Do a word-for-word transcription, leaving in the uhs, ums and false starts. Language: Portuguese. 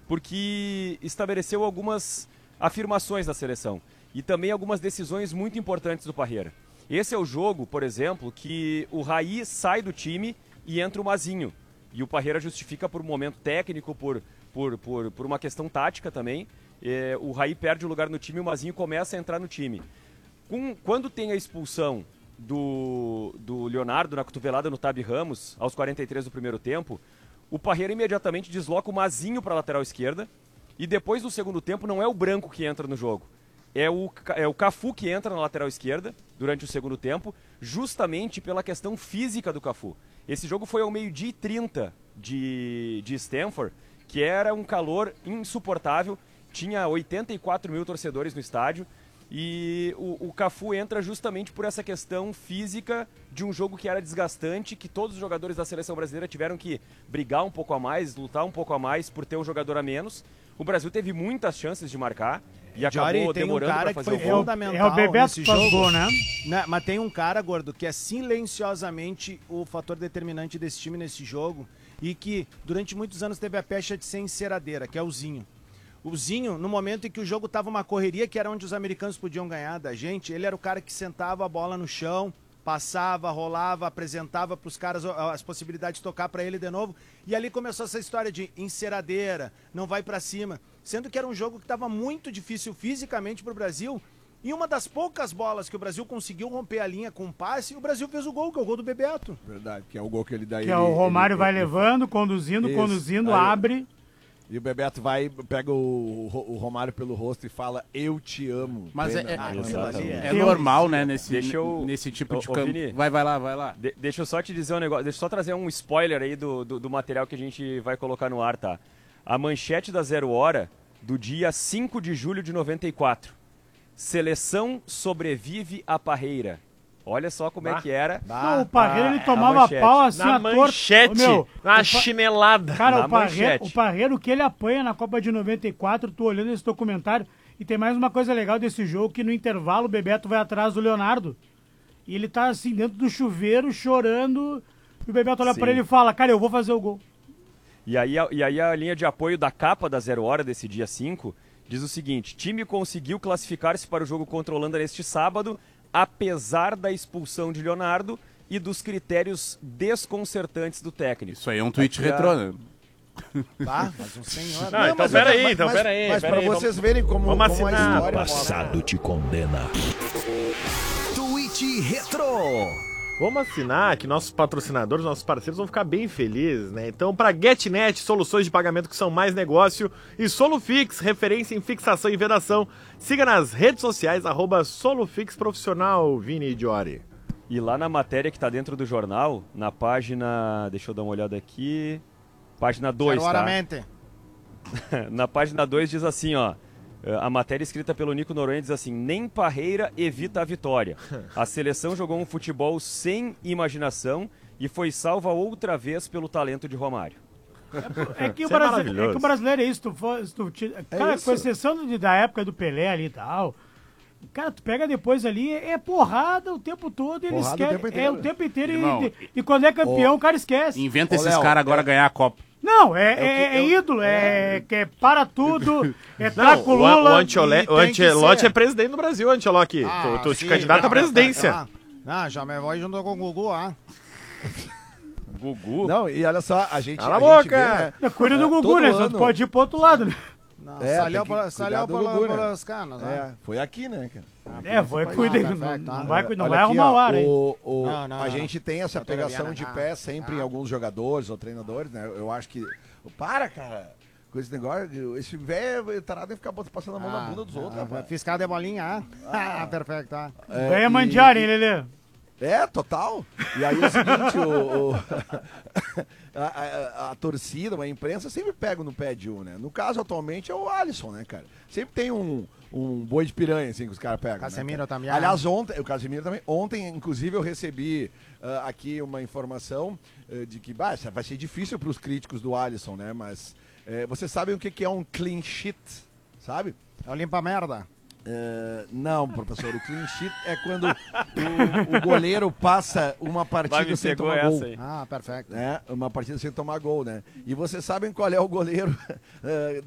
porque estabeleceu algumas afirmações da seleção e também algumas decisões muito importantes do Parreira. Esse é o jogo, por exemplo, que o Raí sai do time e entra o Mazinho. E o Parreira justifica por um momento técnico, por, por, por, por uma questão tática também. É, o Raí perde o lugar no time e o Mazinho começa a entrar no time. Com, quando tem a expulsão do, do Leonardo na cotovelada no Tabi Ramos, aos quarenta e três do primeiro tempo, o Parreira imediatamente desloca o Mazinho para a lateral esquerda. E depois do segundo tempo não é o Branco que entra no jogo. É o, é o Cafu que entra na lateral esquerda durante o segundo tempo, justamente pela questão física do Cafu. Esse jogo foi ao meio-dia e trinta de, de Stanford, que era um calor insuportável, tinha oitenta e quatro mil torcedores no estádio, e o, o Cafu entra justamente por essa questão física de um jogo que era desgastante, que todos os jogadores da seleção brasileira tiveram que brigar um pouco a mais, lutar um pouco a mais por ter um jogador a menos. O Brasil teve muitas chances de marcar e acabou Jory, tem demorando um cara para fazer que foi o gol. fundamental É o Bebeto nesse que faz jogo, gol, né? né? Mas tem um cara, Gordo, que é silenciosamente o fator determinante desse time nesse jogo e que durante muitos anos teve a pecha de ser enceradeira, que é o Zinho. O Zinho, no momento em que o jogo estava uma correria, que era onde os americanos podiam ganhar da gente, ele era o cara que sentava a bola no chão, passava, rolava, apresentava para os caras as possibilidades de tocar para ele de novo. E ali começou essa história de enceradeira, não vai para cima. Sendo que era um jogo que estava muito difícil fisicamente para o Brasil. E uma das poucas bolas que o Brasil conseguiu romper a linha com um passe, o Brasil fez o gol, que é o gol do Bebeto. Verdade, que é o gol que ele dá. Que ele, é o Romário ele, vai ele, levando, conduzindo, Isso. conduzindo, Aí, abre. E o Bebeto vai, pega o, o Romário pelo rosto e fala, eu te amo. Mas é, é, Ah, é, é Tem um- normal, né, nesse, Deixa eu- nesse tipo Ô, de ô, campo. Vini. Vai, vai lá, vai lá. De- deixa eu só te dizer um negócio, deixa eu só trazer um spoiler aí do, do, do material que a gente vai colocar no ar, tá? A manchete da Zero Hora, do dia cinco de julho de noventa e quatro. Seleção sobrevive à Parreira. Olha só como Bah. é que era. Não, o Parreira ele a tomava manchete. pau assim Na a torta. manchete, Ô, meu, na o Pa- chinelada. Cara, Na o Parreira, manchete. o Parreira, o que ele apanha na Copa de noventa e quatro, tu olhando esse documentário, e tem mais uma coisa legal desse jogo, que no intervalo o Bebeto vai atrás do Leonardo, e ele tá assim, dentro do chuveiro, chorando, e o Bebeto olha Sim. pra ele e fala, cara, eu vou fazer o gol. E aí, a, e aí a linha de apoio da capa da Zero Hora desse dia cinco diz o seguinte: time conseguiu classificar-se para o jogo contra a Holanda neste sábado, apesar da expulsão de Leonardo e dos critérios desconcertantes do técnico. Isso aí é um tweet Aqui a- retrô, né? Tá, mas um senhor... Não, então mas- peraí, mas- então mas- peraí. Mas peraí, pra vamos- vocês verem como, vamos como a assinar. história Passado te condena. Tweet Retro. Vamos assinar que nossos patrocinadores, nossos parceiros vão ficar bem felizes, né? Então, para GetNet, soluções de pagamento que são mais negócio, e Solufix, referência em fixação e vedação. Siga nas redes sociais, arroba Solufix Profissional, Vini e Jory. E lá na matéria que está dentro do jornal, na página... Deixa eu dar uma olhada aqui... Página dois, tá? Claramente. Na página dois diz assim, ó... A matéria escrita pelo Nico Noronha diz assim: nem Parreira evita a vitória. A seleção jogou um futebol sem imaginação e foi salva outra vez pelo talento de Romário. É que, o, Isso é brasile- maravilhoso. é que o brasileiro é isso, tu for, se tu te- cara, com exceção de- da época do Pelé ali e tal, cara, tu pega depois ali, é porrada o tempo todo, eles Porrada o querem, tempo é inteiro. o tempo inteiro, Irmão, e, e- e quando é campeão, o cara esquece. Inventa Ô, esses Léo, caras agora é- ganhar a Copa. Não, é, é, que é eu- ídolo, é, que é para tudo, é Não, traco o, o, Lula. Antiole, e o tem que Ancelotti ser. é presidente do Brasil, Ancelotti. Ah, tu tu te sim, candidata à tá, presidência. tá, tá. Ah, já me vou junto com o Gugu, ah. Gugu? Não, e olha só, a gente... Cala a a gente boca! vê, né? É, cuida do É, Gugu, todo né? Só ano- tu pode ir pro outro lado, né? Não, É, saiu tem que para saiu cuidar do pela- Gugu, né? pelas canas, né? É, foi aqui, né, cara? É, vai, Ah, cuida, perfeito, não, ah. não vai, não Olha vai aqui, arrumar ó, o ar, hein? o- o- Não, não, a não. gente tem essa Eu tô pegação aliviando. de Ah, pé sempre em ah. alguns jogadores ou treinadores, né? Eu acho que... Para, cara! Com esse negócio, esse velho tarado em ficar passando a mão na bunda dos outros, ah, rapaz. fiscal de bolinha, ah. Ah, perfeito, ah. É, Ganha e- mandiar, hein, Lelê? É, total. E aí é o seguinte, o, o- a, a- a torcida, a imprensa sempre pega no pé de um, né? No caso, atualmente, é o Alisson, né, cara? Sempre tem um, um boi de piranha, assim, que os caras pegam. Casemiro né, cara? também. Aliás, ontem, o Casemiro também, ontem, inclusive, eu recebi ah, aqui uma informação ah, de que bah, vai ser difícil para os críticos do Alisson, né? Mas eh, vocês sabem o que que é um clean sheet, sabe? É o limpa-merda. É, não, professor, o clean sheet é quando o, o goleiro passa uma Vai, partida me sem pegou tomar gol. essa aí. Ah, perfeito. Né? Uma partida sem tomar gol, né? E vocês sabem qual é o goleiro eh,